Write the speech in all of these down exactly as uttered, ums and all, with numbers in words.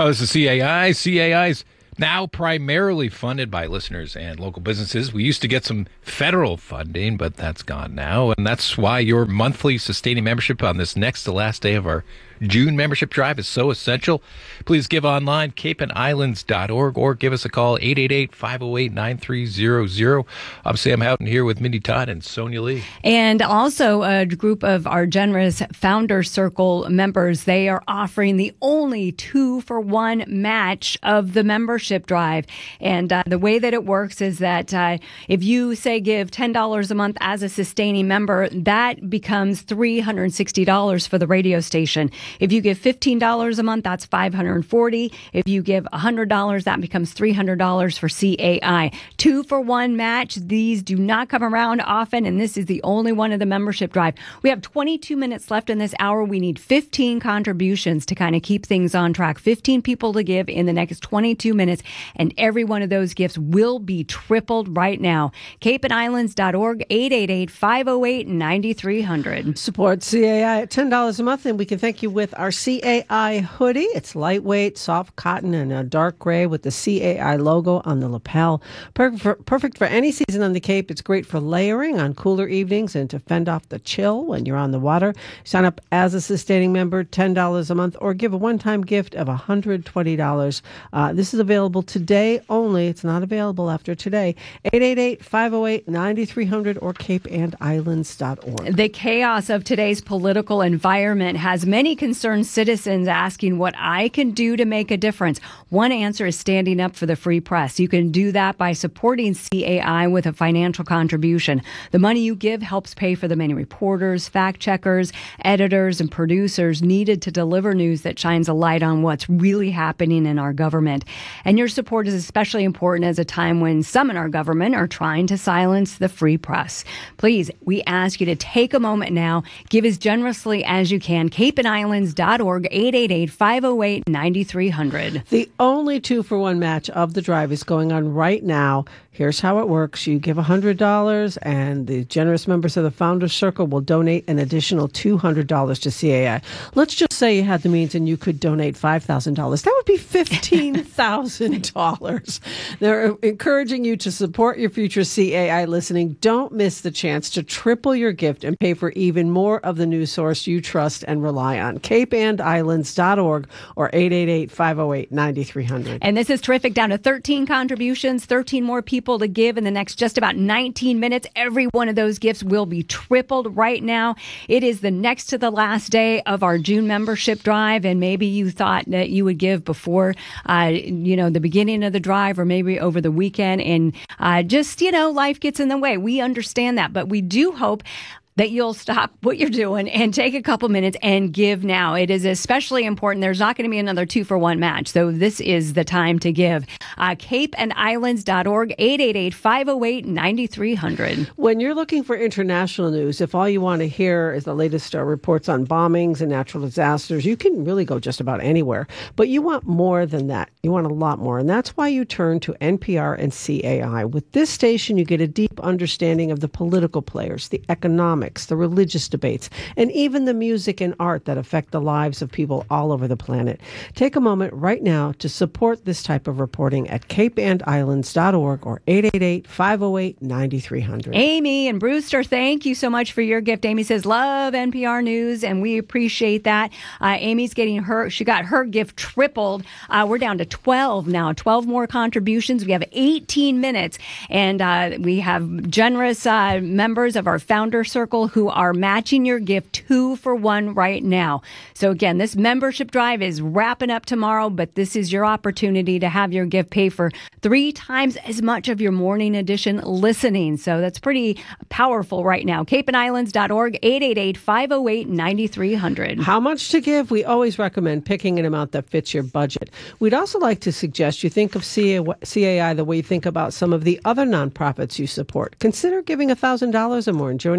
Oh, this is C A I. C A I is now primarily funded by listeners and local businesses. We used to get some federal funding, but that's gone now. And that's why your monthly sustaining membership on this next to last day of our June membership drive is so essential. Please give online, cape and islands dot org, or give us a call, eight eight eight, five oh eight, nine three zero zero. I'm Sam Houghton here with Mindy Todd and Sonia Lee. And also a group of our generous Founder Circle members. They are offering the only two-for-one match of the membership drive. And uh, the way that it works is that uh, if you, say, give ten dollars a month as a sustaining member, that becomes three hundred sixty dollars for the radio station. If you give fifteen dollars a month, that's five hundred forty dollars. If you give one hundred dollars, that becomes three hundred dollars for C A I. Two for one match. These do not come around often, and this is the only one of the membership drive. We have twenty-two minutes left in this hour. We need fifteen contributions to kind of keep things on track. fifteen people to give in the next twenty-two minutes, and every one of those gifts will be tripled right now. cape and islands dot org, eight eight eight, five oh eight, nine three hundred. Support C A I at ten dollars a month, and we can thank you with our C A I hoodie. It's lightweight, soft cotton, and a dark gray with the C A I logo on the lapel. Perfect for, perfect for any season on the Cape. It's great for layering on cooler evenings and to fend off the chill when you're on the water. Sign up as a sustaining member, ten dollars a month, or give a one-time gift of one hundred twenty dollars. Uh, this is available today only. It's not available after today. eight eight eight, five oh eight, nine three hundred or cape and islands dot org. The chaos of today's political environment has many concerned citizens asking what I can do to make a difference. One answer is standing up for the free press. You can do that by supporting C A I with a financial contribution. The money you give helps pay for the many reporters, fact checkers, editors, and producers needed to deliver news that shines a light on what's really happening in our government. And your support is especially important as a time when some in our government are trying to silence the free press. Please, we ask you to take a moment now, give as generously as you can. cape and islands dot org, eight eight eight, five oh eight, nine three hundred. The only two-for-one match of the drive is going on right now. Here's how it works. You give one hundred dollars, and the generous members of the Founders Circle will donate an additional two hundred dollars to C A I. Let's just say you had the means and you could donate five thousand dollars. That would be fifteen thousand dollars. They're encouraging you to support your future C A I listening. Don't miss the chance to triple your gift and pay for even more of the news source you trust and rely on. cape and islands dot org or eight eight eight, five oh eight, nine three hundred. And this is terrific. Down to thirteen contributions, thirteen more people to give in the next just about nineteen minutes. Every one of those gifts will be tripled right now. It is the next to the last day of our June membership drive, and maybe you thought that you would give before, uh, you know, the beginning of the drive or maybe over the weekend, and uh, just, you know, life gets in the way. We understand that, but we do hope that you'll stop what you're doing and take a couple minutes and give now. It is especially important. There's not going to be another two-for-one match, so this is the time to give. Uh, cape and islands dot org, eight eight eight, five oh eight, nine three hundred. When you're looking for international news, if all you want to hear is the latest uh, reports on bombings and natural disasters, you can really go just about anywhere. But you want more than that. You want a lot more, and that's why you turn to N P R and C A I. With this station, you get a deep understanding of the political players, the economic, the religious debates, and even the music and art that affect the lives of people all over the planet. Take a moment right now to support this type of reporting at cape and islands dot org or eight eight eight, five oh eight, nine three hundred. Amy and Brewster, thank you so much for your gift. Amy says, love N P R News, and we appreciate that. Uh, Amy's getting her, she got her gift tripled. Uh, we're down to twelve now, twelve more contributions. We have eighteen minutes, and uh, we have generous uh, members of our Founder Circle who are matching your gift two for one right now. So again, this membership drive is wrapping up tomorrow, but this is your opportunity to have your gift pay for three times as much of your morning edition listening. So that's pretty powerful right now. cape and islands dot org, eight eight eight, five oh eight, nine three hundred. How much to give? We always recommend picking an amount that fits your budget. We'd also like to suggest you think of C A I the way you think about some of the other nonprofits you support. Consider giving one thousand dollars or more and joining our Founders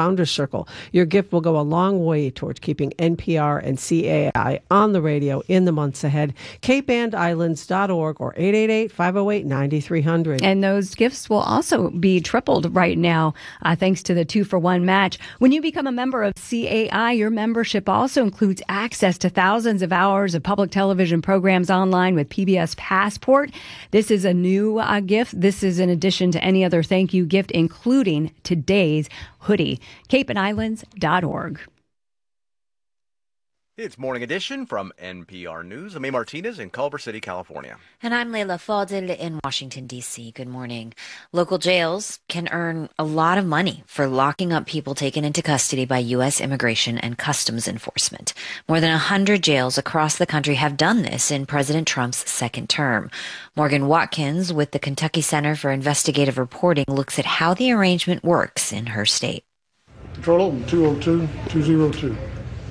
Founders Circle. Your gift will go a long way towards keeping N P R and C A I on the radio in the months ahead. cape and islands dot org or eight eight eight, five oh eight, nine three hundred. And those gifts will also be tripled right now, uh, thanks to the two-for-one match. When you become a member of C A I, your membership also includes access to thousands of hours of public television programs online with P B S Passport. This is a new uh, gift. This is in addition to any other thank you gift, including today's hoodie. cape and islands dot org. It's Morning Edition from N P R News. I'm A. Martinez in Culver City, California. And I'm Leila Fadel in Washington, D C. Good morning. Local jails can earn a lot of money for locking up people taken into custody by U S Immigration and Customs Enforcement. More than one hundred jails across the country have done this in President Trump's second term. Morgan Watkins with the Kentucky Center for Investigative Reporting looks at how the arrangement works in her state. Control open, two oh two, two oh two.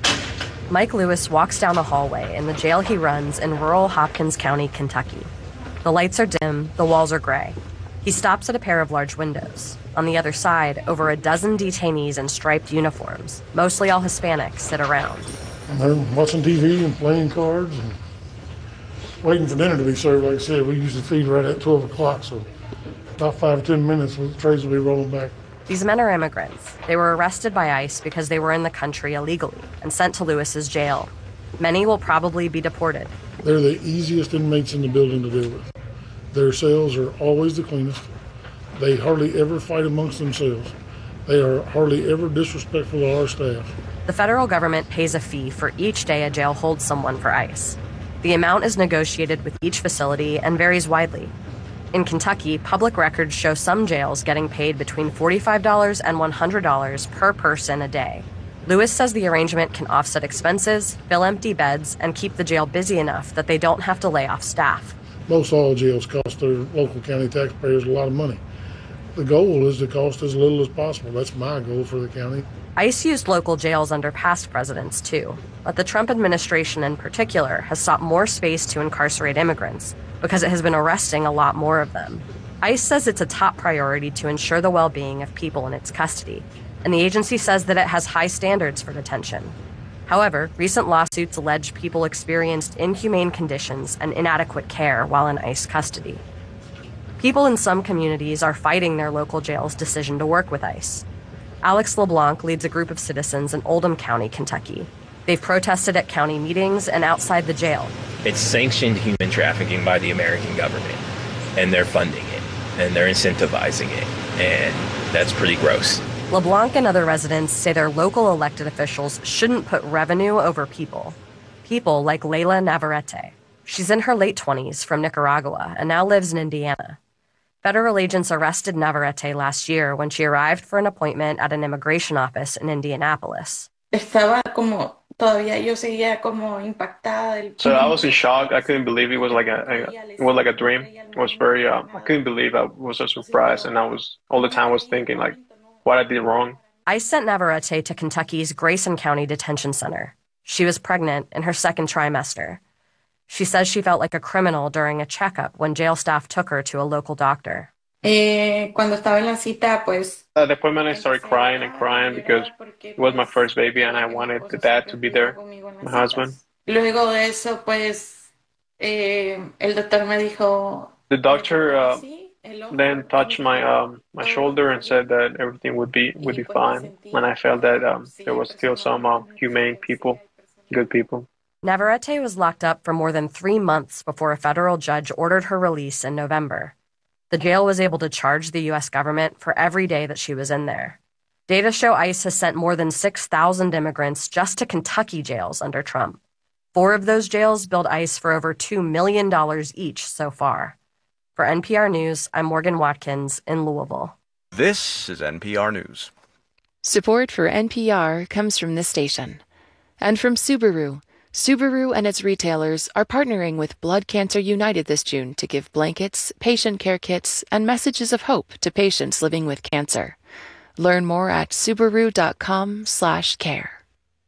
Mike Lewis walks down the hallway in the jail he runs in rural Hopkins County, Kentucky. The lights are dim, the walls are gray. He stops at a pair of large windows. On the other side, over a dozen detainees in striped uniforms, mostly all Hispanics, sit around. And they're watching T V and playing cards and waiting for dinner to be served. Like I said, we usually feed right at twelve o'clock, so about five or ten minutes, the trays will be rolling back. These men are immigrants. They were arrested by ICE because they were in the country illegally and sent to Lewis's jail. Many will probably be deported. They're the easiest inmates in the building to deal with. Their cells are always the cleanest. They hardly ever fight amongst themselves. They are hardly ever disrespectful to our staff. The federal government pays a fee for each day a jail holds someone for ICE. The amount is negotiated with each facility and varies widely. In Kentucky, public records show some jails getting paid between forty-five dollars and one hundred dollars per person a day. Lewis says the arrangement can offset expenses, fill empty beds, and keep the jail busy enough that they don't have to lay off staff. Most all jails cost their local county taxpayers a lot of money. The goal is to cost as little as possible. That's my goal for the county. ICE used local jails under past presidents, too, but the Trump administration in particular has sought more space to incarcerate immigrants because it has been arresting a lot more of them. ICE says it's a top priority to ensure the well-being of people in its custody, and the agency says that it has high standards for detention. However, recent lawsuits allege people experienced inhumane conditions and inadequate care while in ICE custody. People in some communities are fighting their local jail's decision to work with ICE. Alex LeBlanc leads a group of citizens in Oldham County, Kentucky. They've protested at county meetings and outside the jail. It's sanctioned human trafficking by the American government, and they're funding it, and they're incentivizing it, and that's pretty gross. LeBlanc and other residents say their local elected officials shouldn't put revenue over people. People like Leila Navarrete. She's in her late twenties from Nicaragua and now lives in Indiana. Federal agents arrested Navarrete last year when she arrived for an appointment at an immigration office in Indianapolis. Estaba como todavía yo seguía como impactada. So I was in shock. I couldn't believe it was like a, a it was like a dream. It was very uh, I couldn't believe I was a surprise, and I was all the time was thinking like what I did wrong. I sent Navarrete to Kentucky's Grayson County Detention Center. She was pregnant in her second trimester. She says she felt like a criminal during a checkup when jail staff took her to a local doctor. Eh, cuando estaba en la cita, pues. At the appointment, I started crying and crying because it was my first baby and I wanted the dad to be there, my husband. Luego de eso, pues, eh, el doctor me dijo. The doctor uh, then touched my um, my shoulder and said that everything would be would be fine. And I felt that um, there was still some uh, humane people, good people. Navarrete was locked up for more than three months before a federal judge ordered her release in November. The jail was able to charge the U S government for every day that she was in there. Data show ICE has sent more than six thousand immigrants just to Kentucky jails under Trump. Four of those jails billed ICE for over two million dollars each so far. For N P R News, I'm Morgan Watkins in Louisville. This is N P R News. Support for N P R comes from this station and from Subaru. Subaru and its retailers are partnering with Blood Cancer United this June to give blankets, patient care kits, and messages of hope to patients living with cancer. Learn more at Subaru.com slash care.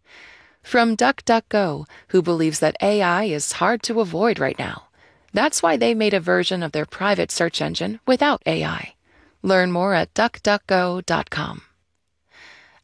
From DuckDuckGo, who believes that A I is hard to avoid right now. That's why they made a version of their private search engine without A I. Learn more at duck duck go dot com.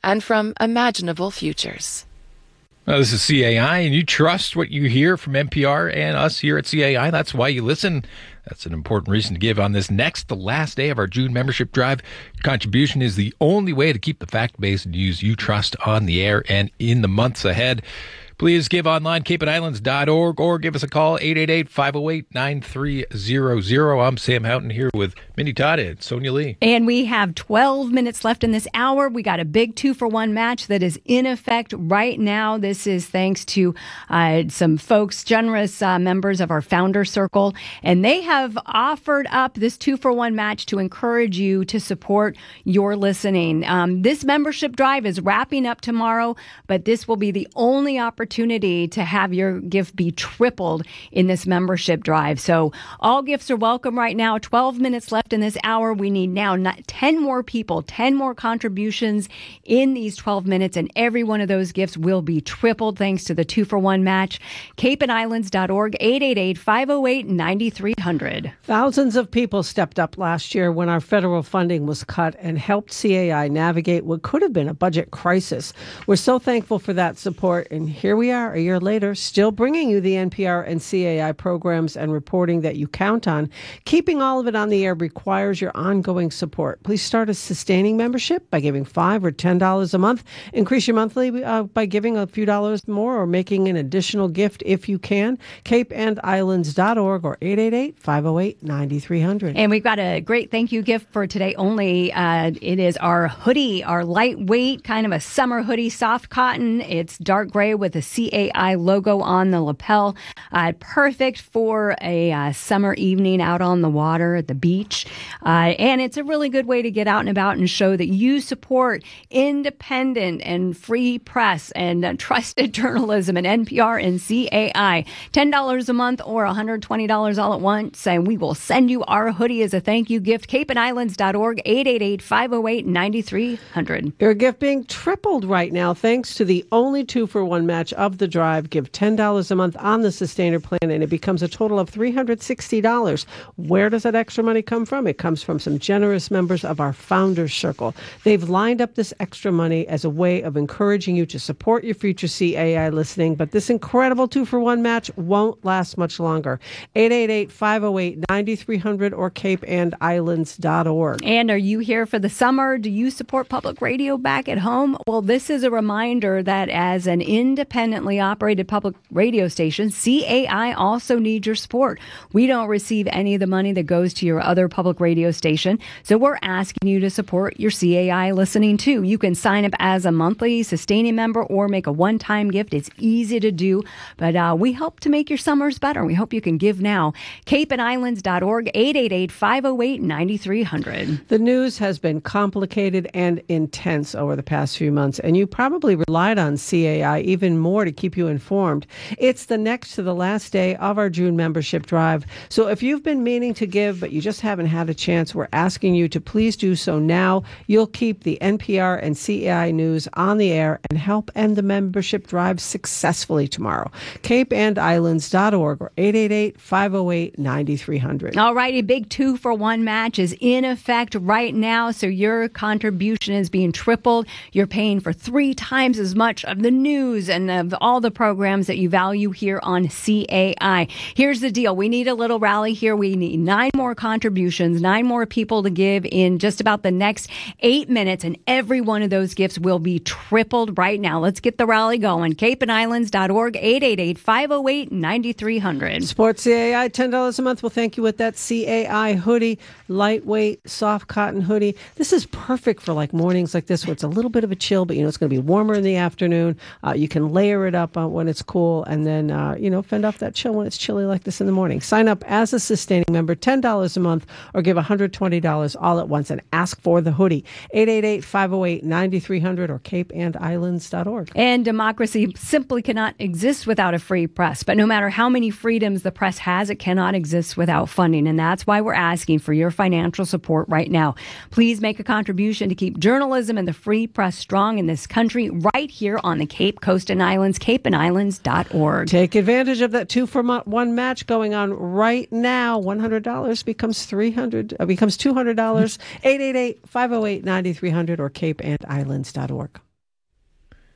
and from Imaginable Futures. Well, this is C A I, and you trust what you hear from N P R and us here at C A I. That's why you listen. That's an important reason to give on this next, the last day of our June membership drive. Contribution is the only way to keep the fact-based news you trust on the air and in the months ahead. Please give online, cape and islands dot org, or give us a call, eight eight eight, five oh eight, nine three zero zero. I'm Sam Houghton here with Mindy Todd and Sonia Lee. And we have twelve minutes left in this hour. We got a big two-for-one match that is in effect right now. This is thanks to uh, some folks, generous uh, members of our Founder Circle, and they have offered up this two-for-one match to encourage you to support your listening. Um, this membership drive is wrapping up tomorrow, but this will be the only opportunity opportunity to have your gift be tripled in this membership drive. So all gifts are welcome right now. twelve minutes left in this hour. We need now ten more people, ten more contributions in these twelve minutes, and every one of those gifts will be tripled thanks to the two-for-one match. cape and islands dot org, eight eight eight, five oh eight, nine three hundred. Thousands of people stepped up last year when our federal funding was cut and helped C A I navigate what could have been a budget crisis. We're so thankful for that support, and here we are a year later, still bringing you the N P R and C A I programs and reporting that you count on. Keeping all of it on the air requires your ongoing support. Please start a sustaining membership by giving five dollars or ten dollars a month. Increase your monthly uh, by giving a few dollars more or making an additional gift if you can. cape and islands dot org or eight eight eight, five oh eight, nine three hundred. And we've got a great thank you gift for today only. Uh, it is our hoodie, our lightweight, kind of a summer hoodie, soft cotton. It's dark gray with a C A I logo on the lapel. Uh, perfect for a uh, summer evening out on the water at the beach. Uh, and it's a really good way to get out and about and show that you support independent and free press and uh, trusted journalism and N P R and C A I. ten dollars a month or one hundred twenty dollars all at once, and we will send you our hoodie as a thank you gift. cape and islands dot org, eight eight eight, five oh eight, nine three hundred. Your gift being tripled right now thanks to the only two-for-one match of the drive. Give ten dollars a month on the Sustainer plan, and it becomes a total of three hundred sixty dollars. Where does that extra money come from? It comes from some generous members of our Founders Circle. They've lined up this extra money as a way of encouraging you to support your future C A I listening, but this incredible two-for-one match won't last much longer. eight eight eight, five oh eight, nine three hundred or cape and islands dot org. And are you here for the summer? Do you support public radio back at home? Well, this is a reminder that as an independently operated public radio station, C A I also needs your support. We don't receive any of the money that goes to your other public radio station, so we're asking you to support your C A I listening too. You can sign up as a monthly sustaining member or make a one-time gift. It's easy to do, but uh, we hope to make your summers better. We hope you can give now. cape and islands dot org, eight eight eight, five oh eight, nine three hundred. The news has been complicated and intense over the past few months, and you probably relied on C A I even more to keep you informed. It's the next to the last day of our June membership drive. So if you've been meaning to give, but you just haven't had a chance, we're asking you to please do so now. You'll keep the N P R and C A I news on the air and help end the membership drive successfully tomorrow. cape and islands dot org or eight eight eight, five oh eight, nine three hundred. All right, a big two-for-one match is in effect right now, so your contribution is being tripled. You're paying for three times as much of the news and of all the programs that you value here on C A I. Here's the deal. We need a little rally here. We need nine more contributions, nine more people to give in just about the next eight minutes, and every one of those gifts will be tripled right now. Let's get the rally going. cape and islands dot org, eight eight eight, five oh eight, nine three hundred. Support C A I, ten dollars a month. We'll thank you with that C A I hoodie, lightweight, soft cotton hoodie. This is perfect for like mornings like this where it's a little bit of a chill, but you know it's going to be warmer in the afternoon. Uh, you can layer it up uh, when it's cool, and then uh, you know fend off that chill when it's chilly like this in the morning. Sign up as a sustaining member, ten dollars a month, or give one hundred twenty dollars all at once and ask for the hoodie. eight eight eight, five oh eight, nine three hundred or cape and islands dot org. And democracy simply cannot exist without a free press. But no matter how many freedoms the press has, it cannot exist without funding. And that's why we're asking for your financial support right now. Please make a contribution to keep journalism and the free press strong in this country right here on the Cape Coast and Islands, cape and islands dot org. Take advantage of that two for one match going on right now. one hundred dollars becomes three hundred dollars, uh, becomes two hundred dollars. eight eight eight, five oh eight, nine three hundred or cape and islands dot org.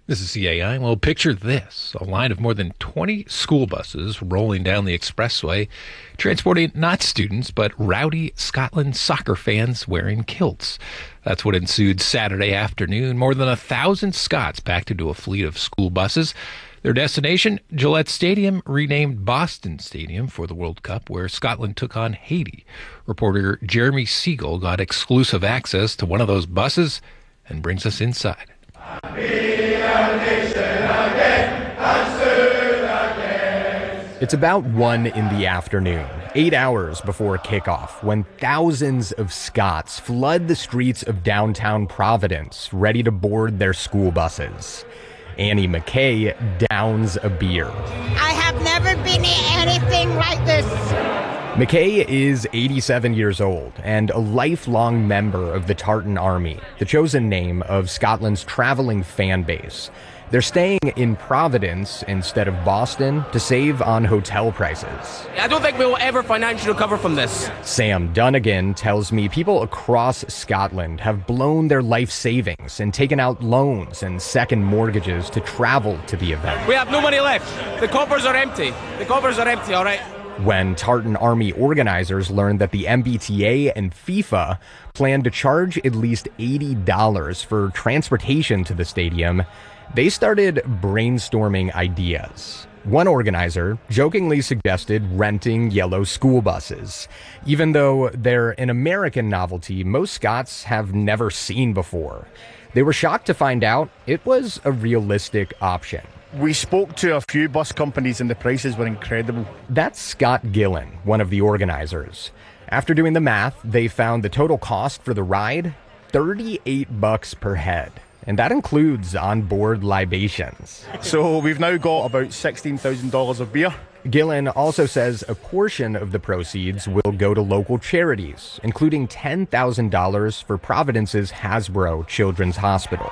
This is C A I. Well, picture this. A line of more than twenty school buses rolling down the expressway, transporting not students, but rowdy Scotland soccer fans wearing kilts. That's what ensued Saturday afternoon. More than a thousand Scots packed into a fleet of school buses. Their destination, Gillette Stadium, renamed Boston Stadium for the World Cup, where Scotland took on Haiti. Reporter Jeremy Siegel got exclusive access to one of those buses and brings us inside. It's about one in the afternoon, eight hours before kickoff, when thousands of Scots flood the streets of downtown Providence, ready to board their school buses. Annie McKay downs a beer. I have never been in anything like this. McKay is eighty-seven years old and a lifelong member of the Tartan Army, the chosen name of Scotland's traveling fan base. They're staying in Providence instead of Boston to save on hotel prices. I don't think we will ever financially recover from this. Sam Dunnigan tells me people across Scotland have blown their life savings and taken out loans and second mortgages to travel to the event. We have no money left. The coffers are empty. The coffers are empty, all right? When Tartan Army organizers learned that the M B T A and FIFA planned to charge at least eighty dollars for transportation to the stadium, they started brainstorming ideas. One organizer jokingly suggested renting yellow school buses, even though they're an American novelty most Scots have never seen before. They were shocked to find out it was a realistic option. We spoke to a few bus companies and the prices were incredible. That's Scott Gillen, one of the organizers. After doing the math, they found the total cost for the ride, thirty-eight bucks per head. And that includes onboard libations. So we've now got about sixteen thousand dollars of beer. Gillen also says a portion of the proceeds will go to local charities, including ten thousand dollars for Providence's Hasbro Children's Hospital.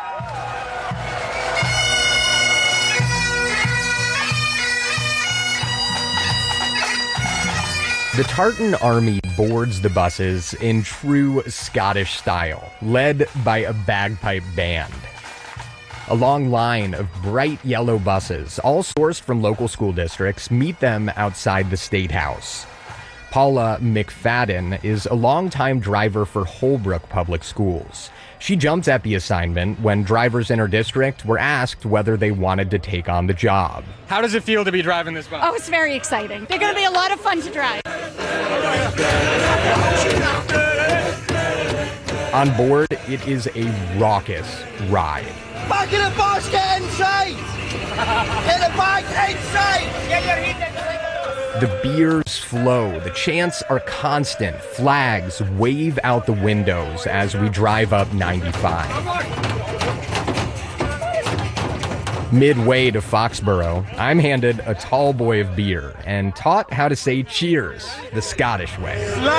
The Tartan Army boards the buses in true Scottish style, led by a bagpipe band. A long line of bright yellow buses, all sourced from local school districts, meet them outside the State House. Paula McFadden is a longtime driver for Holbrook Public Schools. She jumped at the assignment when drivers in her district were asked whether they wanted to take on the job. How does it feel to be driving this bus? Oh, it's very exciting. They're going to be a lot of fun to drive. On board, it is a raucous ride. Back in the bus, get inside! Get the back inside! Get your heat inside! The beers flow, the chants are constant, flags wave out the windows as we drive up ninety-five. Midway to Foxborough, I'm handed a tall boy of beer and taught how to say cheers the Scottish way.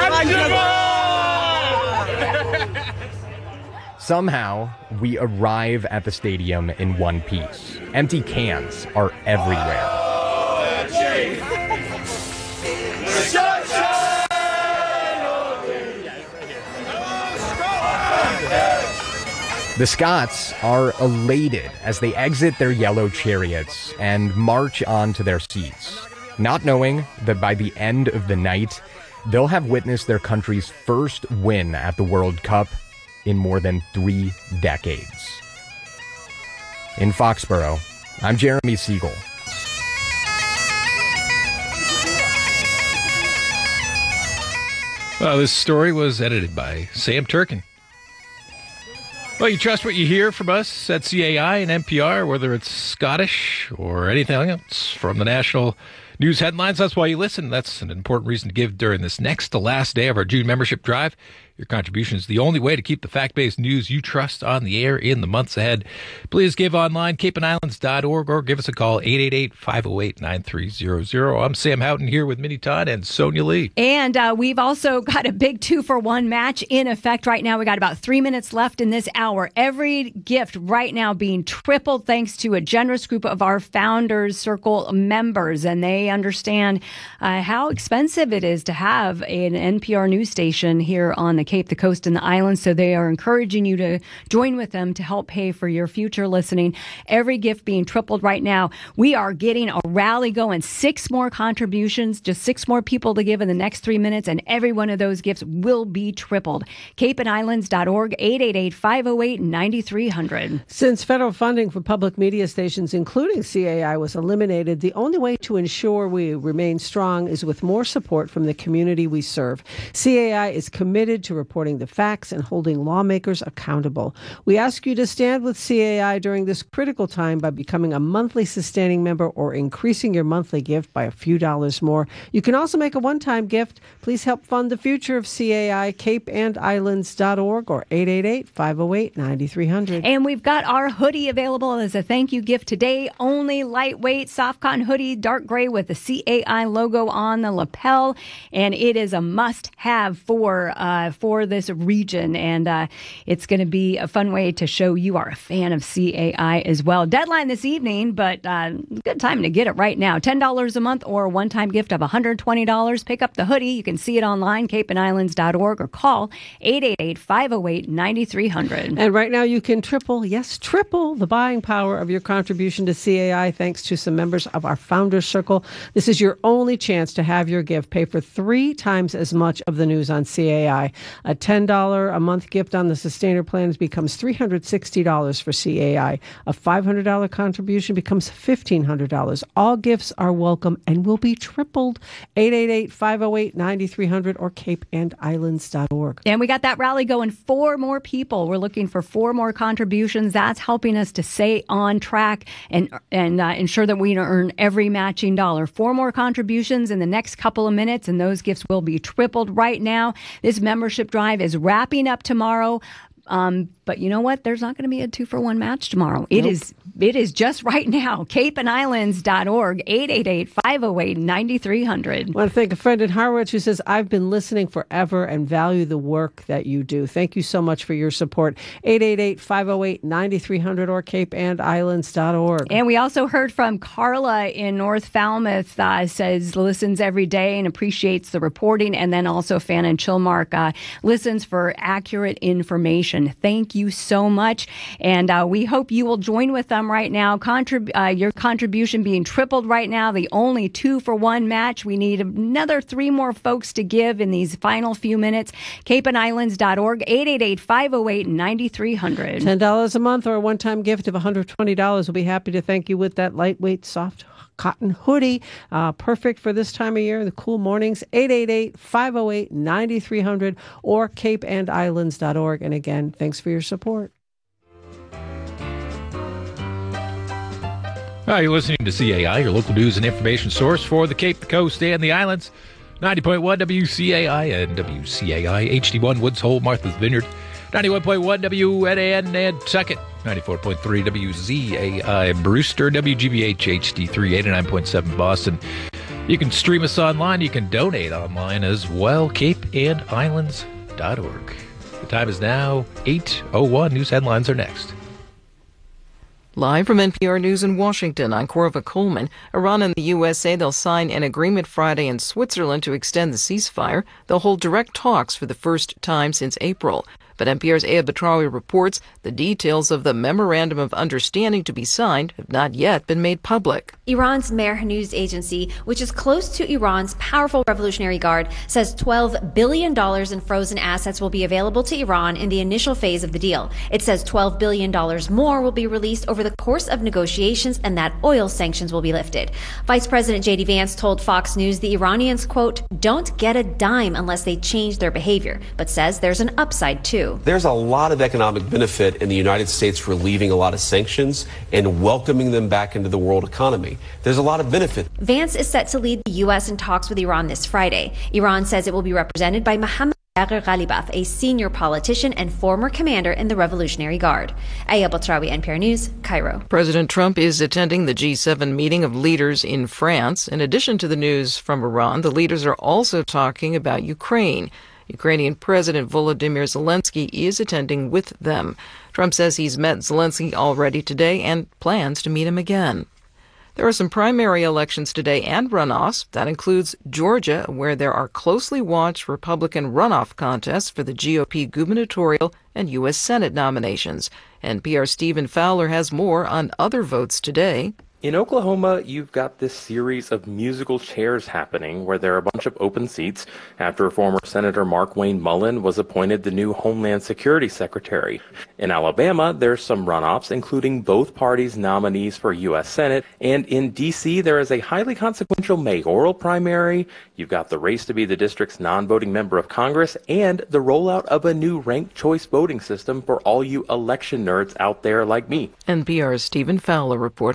Somehow, we arrive at the stadium in one piece. Empty cans are everywhere. The Scots are elated as they exit their yellow chariots and march on to their seats, not knowing that by the end of the night, they'll have witnessed their country's first win at the World Cup in more than three decades. In Foxborough, I'm Jeremy Siegel. Well, this story was edited by Sam Turkin. Well, you trust what you hear from us at C A I and N P R, whether it's Scottish or anything else from the national news headlines. That's why you listen. That's an important reason to give during this next to last day of our June membership drive. Your contribution is the only way to keep the fact-based news you trust on the air in the months ahead. Please give online, cape and islands dot org, or give us a call, eight eight eight, five oh eight, nine three zero zero. I'm Sam Houghton here with Minnie Todd and Sonia Lee. And uh, we've also got a big two-for-one match in effect right now. We got about three minutes left in this hour. Every gift right now being tripled thanks to a generous group of our Founders Circle members. And they understand uh, how expensive it is to have an N P R news station here on the the Cape, the Coast, and the islands. So they are encouraging you to join with them to help pay for your future listening. Every gift being tripled right now. We are getting a rally going. Six more contributions, just six more people to give in the next three minutes, and every one of those gifts will be tripled. cape and islands dot org, eight eight eight, five oh eight, nine three hundred. Since federal funding for public media stations, including C A I, was eliminated, the only way to ensure we remain strong is with more support from the community we serve. C A I is committed to reporting the facts and holding lawmakers accountable. We ask you to stand with C A I during this critical time by becoming a monthly sustaining member or increasing your monthly gift by a few dollars more. You can also make a one-time gift. Please help fund the future of C A I, cape and islands dot org or eight eight eight, five oh eight, nine three hundred. And we've got our hoodie available as a thank you gift today. Only lightweight soft cotton hoodie, dark gray with the C A I logo on the lapel. And it is a must-have for uh, for this region. And uh, it's going to be a fun way to show you are a fan of C A I as well. Deadline this evening, but uh, good time to get it right now. ten dollars a month or a one-time gift of one hundred twenty dollars. Pick up the hoodie. You can see it online, cape and islands dot org, or call eight eight eight, five oh eight, nine three hundred. And right now you can triple, yes, triple the buying power of your contribution to C A I thanks to some members of our Founders Circle. This is your only chance to have your gift pay for three times as much of the news on C A I. A ten dollars a month gift on the Sustainer plans becomes three hundred sixty dollars for C A I. A five hundred dollars contribution becomes fifteen hundred dollars. All gifts are welcome and will be tripled. eight eight eight, five oh eight, nine three hundred or cape and islands dot org. And we got that rally going. Four more people. We're looking for four more contributions. That's helping us to stay on track and and uh, ensure that we earn every matching dollar. Four more contributions in the next couple of minutes, and those gifts will be tripled right now. This membership drive is wrapping up tomorrow. Um, but you know what? There's not going to be a two for one match tomorrow. It nope. is it is just right now. cape and islands dot org, eight eight eight, five oh eight, nine three hundred. I want to thank a friend in Harwich who says, I've been listening forever and value the work that you do. Thank you so much for your support. eight eight eight, five oh eight, nine three hundred or cape and islands dot org. And we also heard from Carla in North Falmouth, uh, says listens every day and appreciates the reporting. And then also Fan and Chilmark uh, listens for accurate information. Thank you so much. And uh, we hope you will join with them right now. Contrib- uh, your contribution being tripled right now. The only two for one match. We need another three more folks to give in these final few minutes. cape and islands dot org, eight eight eight, five oh eight, nine three hundred. ten dollars a month or a one-time gift of one hundred twenty dollars. We'll be happy to thank you with that lightweight, soft cotton hoodie. Uh, perfect for this time of year, the cool mornings. eight eight eight, five oh eight, nine three hundred or cape and islands dot org. And again, thanks for your support. Hi, you're listening to C A I, your local news and information source for the Cape, the Coast, and the Islands. ninety point one W C A I and W C A I H D one Woods Hole, Martha's Vineyard. ninety-one point one W N A N Nantucket. ninety-four point three W Z A I Brewster. W G B H H D three, eighty-nine point seven Boston. You can stream us online. You can donate online as well. cape and islands dot org. The time is now eight oh one. News headlines are next. Live from N P R News in Washington, I'm Corva Coleman. Iran and the U S say they'll sign an agreement Friday in Switzerland to extend the ceasefire. They'll hold direct talks for the first time since April. But N P R's Aya Batrawi reports the details of the Memorandum of Understanding to be signed have not yet been made public. Iran's Mehr news agency, which is close to Iran's powerful Revolutionary Guard, says twelve billion dollars in frozen assets will be available to Iran in the initial phase of the deal. It says twelve billion dollars more will be released over the course of negotiations and that oil sanctions will be lifted. Vice President J D Vance told Fox News the Iranians, quote, don't get a dime unless they change their behavior, but says there's an upside too. There's a lot of economic benefit in the United States relieving a lot of sanctions and welcoming them back into the world economy. There's a lot of benefit. Vance is set to lead the U S in talks with Iran this Friday. Iran says it will be represented by Mohammad Bagher Ghalibaf, a senior politician and former commander in the Revolutionary Guard. Aya Batrawi, N P R News, Cairo. President Trump is attending the G seven meeting of leaders in France. In addition to the news from Iran, the leaders are also talking about Ukraine. Ukrainian President Volodymyr Zelensky is attending with them. Trump says he's met Zelensky already today and plans to meet him again. There are some primary elections today and runoffs. That includes Georgia, where there are closely watched Republican runoff contests for the G O P gubernatorial and U S Senate nominations. N P R's Stephen Fowler has more on other votes today. In Oklahoma, you've got this series of musical chairs happening where there are a bunch of open seats after former Senator Markwayne Mullin was appointed the new Homeland Security Secretary. In Alabama, there's some runoffs, including both parties' nominees for U S Senate. And in D C, there is a highly consequential mayoral primary. You've got the race to be the district's non-voting member of Congress and the rollout of a new ranked choice voting system for all you election nerds out there like me. N P R's Stephen Fowler reporting.